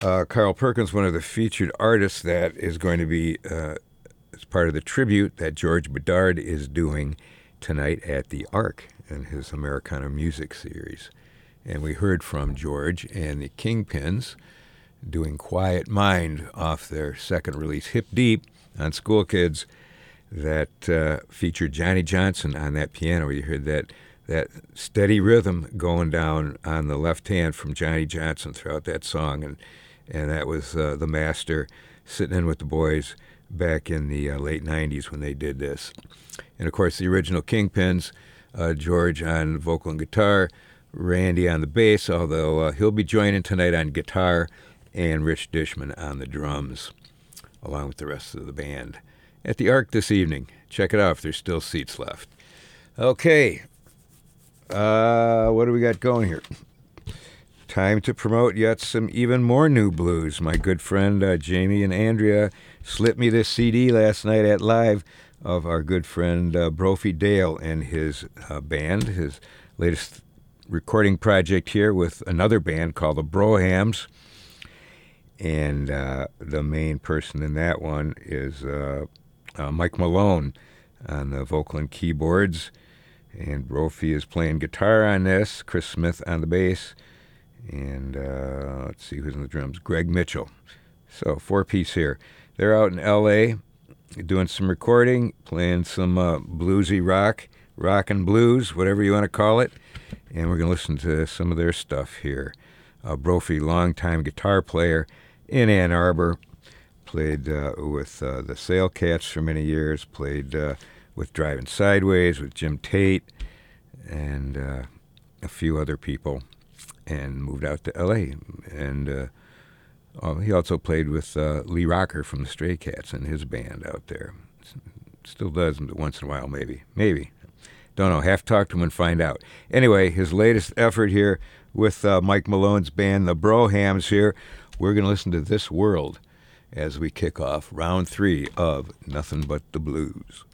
Carl Perkins, one of the featured artists that is going to be as part of the tribute that George Bedard is doing tonight at the Ark in his Americana Music series. And we heard from George and the Kingpins doing Quiet Mind off their second release, Hip Deep, on School Kids, that featured Johnny Johnson on that piano. You heard that steady rhythm going down on the left hand from Johnny Johnson throughout that song, and that was the master sitting in with the boys back in the late 90s when they did this. And, of course, the original Kingpins, George on vocal and guitar, Randy on the bass, although he'll be joining tonight on guitar, and Rich Dishman on the drums, along with the rest of the band, at the Ark this evening. Check it out if there's still seats left. Okay, what do we got going here? Time to promote yet some even more new blues. My good friend Jamie and Andrea slipped me this CD last night at Live of our good friend Brophy Dale and his band, his latest recording project here with another band called the Brohams. And the main person in that one is Mike Malone on the vocal and keyboards. And Brophy is playing guitar on this, Chris Smith on the bass, and let's see who's on the drums, Greg Mitchell. So, four-piece here. They're out in L.A. doing some recording, playing some bluesy rock and blues, whatever you want to call it. And we're going to listen to some of their stuff here. Brophy, longtime guitar player in Ann Arbor, played with the Sail Cats for many years, played with Driving Sideways, with Jim Tate, and a few other people, and moved out to L.A. And he also played with Lee Rocker from the Stray Cats and his band out there. Still does once in a while, maybe. Don't know. Have to talk to him and find out. Anyway, his latest effort here with Mike Malone's band, the Brohams here. We're going to listen to This World as we kick off round 3 of Nothing But the Blues.